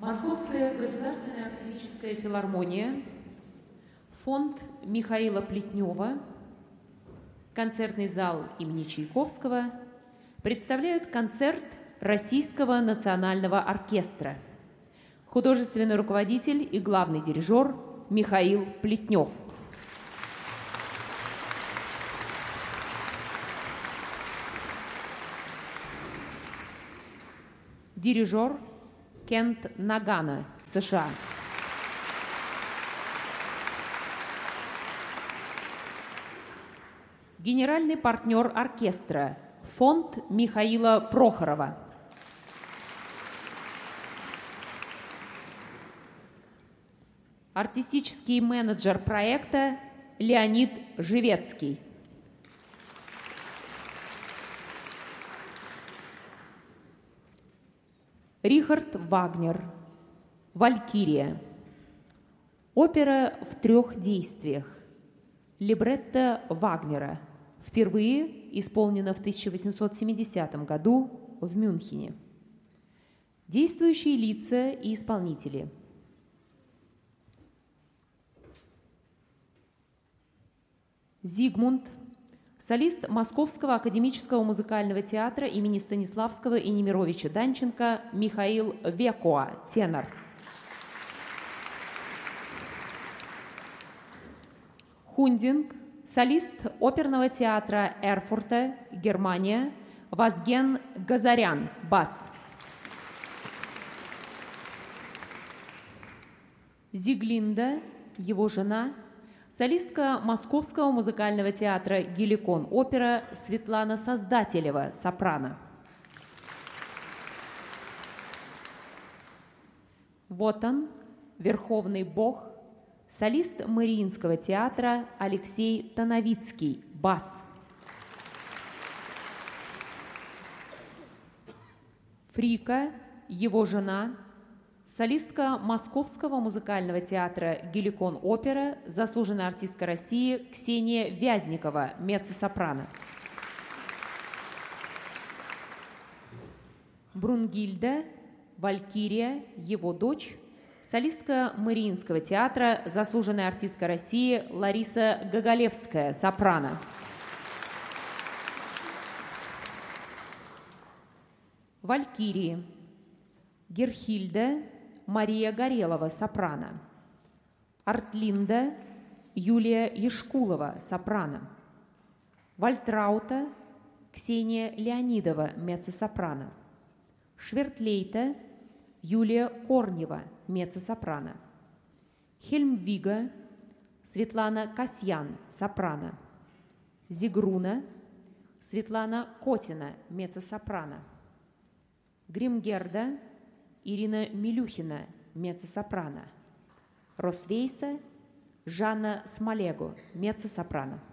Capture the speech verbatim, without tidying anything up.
Московская государственная академическая филармония, фонд Михаила Плетнева, концертный зал имени Чайковского представляют концерт Российского национального оркестра. Художественный руководитель и главный дирижер Михаил Плетнев. Дирижер Кент Нагано, США. Генеральный партнер оркестра, фонд Михаила Прохорова. Артистический менеджер проекта Леонид Живецкий. Рихард Вагнер. «Валькирия». Опера в трех действиях. Либретто Вагнера. Впервые исполнена в тысяча восемьсот семидесятом году в Мюнхене. Действующие лица и исполнители. Зигмунд, солист Московского академического музыкального театра имени Станиславского и Немировича Данченко Михаил Векоа, тенор. Хундинг, солист оперного театра Эрфурта, Германия, Вазген Газарян, бас. Зиглинда, его жена, солистка Московского музыкального театра «Геликон опера» Светлана Создателева, сопрано. Вот он, верховный бог, солист Мариинского театра Алексей Тоновицкий, бас. Фрика, его жена, солистка Московского музыкального театра «Геликон опера», заслуженная артистка России Ксения Вязникова, меццо-сопрано. Брунгильда, Валькирия, его дочь, солистка Мариинского театра, заслуженная артистка России Лариса Гоголевская, сопрано. Валькирии. Герхильда, Мария Горелова, сопрано. Артлинда, Юлия Ешкулова, сопрано. Вальтраута, Ксения Леонидова, меццо-сопрано. Швертлейта, Юлия Корнева, меццо-сопрано. Хельмвига, Светлана Касьян, сопрано. Зигруна, Светлана Котина, меццо-сопрано. Гримгерда, Ирина Милюхина, меццо-сопрано. Росвейса, Жанна Смолего, меццо-сопрано.